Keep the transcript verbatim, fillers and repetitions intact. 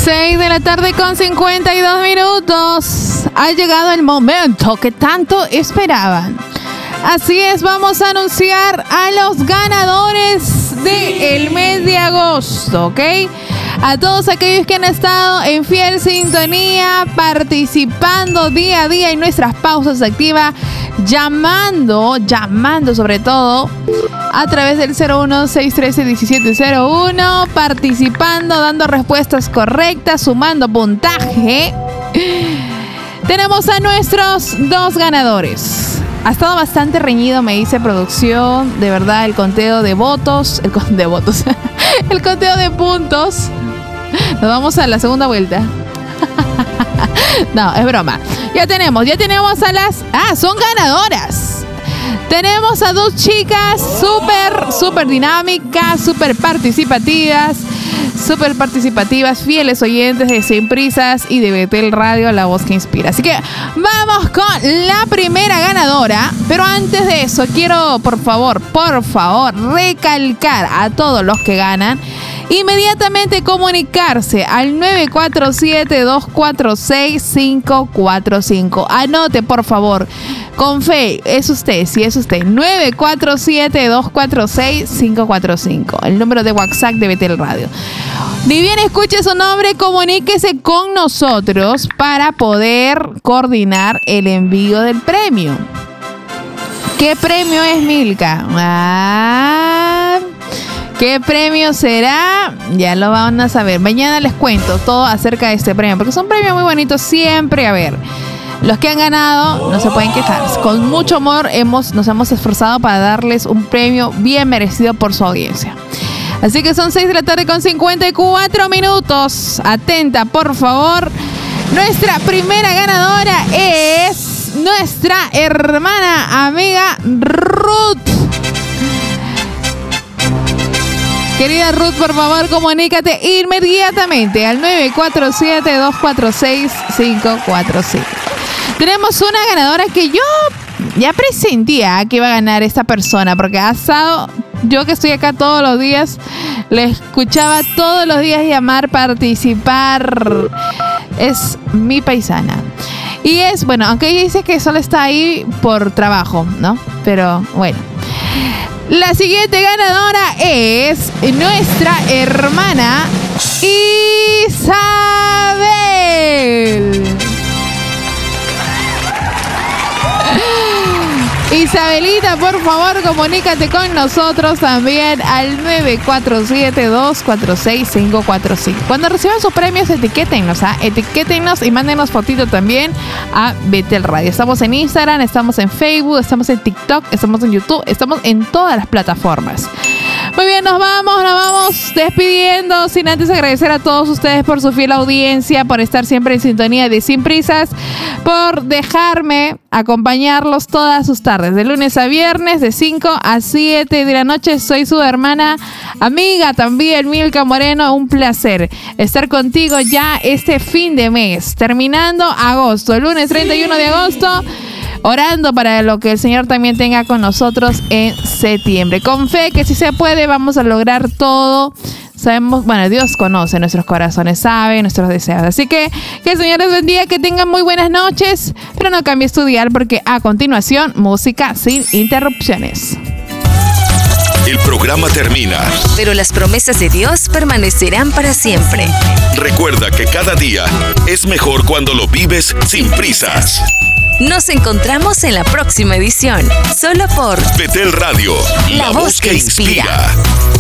seis de la tarde con cincuenta y dos minutos. Ha llegado el momento que tanto esperaban. Así es, vamos a anunciar a los ganadores del mes de agosto, ¿ok? A todos aquellos que han estado en fiel sintonía, participando día a día en nuestras pausas activas, llamando, llamando sobre todo a través del cero uno seis uno tres uno siete cero uno, participando, dando respuestas correctas, sumando puntaje. Tenemos a nuestros dos ganadores. Ha estado bastante reñido, me dice producción, de verdad, el conteo de votos, el conteo de votos, el conteo de puntos. Nos vamos a la segunda vuelta. No, es broma. Ya tenemos, ya tenemos a las... Ah, son ganadoras. Tenemos a dos chicas súper, súper dinámicas, súper participativas, súper participativas, fieles oyentes de Sin Prisas y de Betel Radio, la voz que inspira. Así que vamos con la primera ganadora. Pero antes de eso, quiero, por favor, por favor, recalcar a todos los que ganan, inmediatamente comunicarse al nueve cuatro siete, dos cuatro seis, cinco cuatro cinco. Anote, por favor. Con fe, es usted, sí es usted. nueve cuatro siete, dos cuatro seis, cinco cuatro cinco. El número de WhatsApp de Betel Radio. Ni bien escuche su nombre, comuníquese con nosotros para poder coordinar el envío del premio. ¿Qué premio es, Milka? Ah... ¿Qué premio será? Ya lo van a saber. Mañana les cuento todo acerca de este premio, porque es un premio muy bonito siempre. A ver, los que han ganado no se pueden quejar. Con mucho amor hemos, nos hemos esforzado para darles un premio bien merecido por su audiencia. Así que son seis de la tarde con cincuenta y cuatro minutos. Atenta, por favor. Nuestra primera ganadora es nuestra hermana amiga Ruth. Querida Ruth, por favor, comunícate inmediatamente al nueve cuatro siete, dos cuatro seis, cinco cuatro cinco. Tenemos una ganadora que yo ya presentía que iba a ganar esta persona, porque ha estado, yo que estoy acá todos los días, le escuchaba todos los días llamar, participar. Es mi paisana. Y es, bueno, aunque ella dice que solo está ahí por trabajo, ¿no? Pero bueno. La siguiente ganadora es nuestra hermana Isabel. Isabelita, por favor, comunícate con nosotros también al nueve cuatro siete, dos cuatro seis, cinco cuatro cinco. Cuando reciban sus premios, etiquétennos, ¿ah? Etiquétennos y mándenos fotito también a Betel Radio. Estamos en Instagram, estamos en Facebook, estamos en TikTok, estamos en YouTube, estamos en todas las plataformas. Muy bien, nos vamos, nos vamos despidiendo, sin antes agradecer a todos ustedes por su fiel audiencia, por estar siempre en sintonía de Sin Prisas, por dejarme acompañarlos todas sus tardes, de lunes a viernes, de cinco a siete de la noche. Soy su hermana, amiga también, Milka Moreno. Un placer estar contigo ya este fin de mes, terminando agosto, el lunes treinta y uno de agosto. Orando para lo que el Señor también tenga con nosotros en septiembre. Con fe que si se puede vamos a lograr todo. Sabemos, bueno, Dios conoce nuestros corazones, sabe nuestros deseos. Así que que el Señor les bendiga, que tengan muy buenas noches. Pero no cambies tu dial, porque a continuación, música sin interrupciones. El programa termina, pero las promesas de Dios permanecerán para siempre. Recuerda que cada día es mejor cuando lo vives sin prisas. Nos encontramos en la próxima edición, solo por Betel Radio, la, la voz que inspira. inspira.